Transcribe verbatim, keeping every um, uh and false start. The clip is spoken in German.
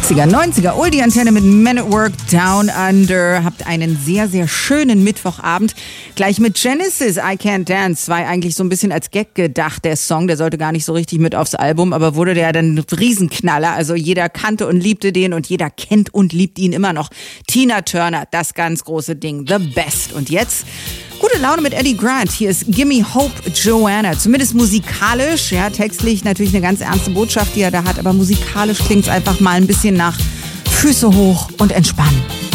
achtziger, neunziger, Oldie Antenne mit Men at Work, Down Under. Habt einen sehr, sehr schönen Mittwochabend. Gleich mit Genesis, I Can't Dance. War eigentlich so ein bisschen als Gag gedacht, der Song. Der sollte gar nicht so richtig mit aufs Album, aber wurde der dann ein Riesenknaller. Also jeder kannte und liebte den und jeder kennt und liebt ihn immer noch. Tina Turner, das ganz große Ding, The Best. Und jetzt gute Laune mit Eddie Grant. Hier ist Gimme Hope, Joanna. Zumindest musikalisch, ja, textlich natürlich eine ganz ernste Botschaft, die er da hat, aber musikalisch klingt es einfach mal ein bisschen nach Füße hoch und entspannen.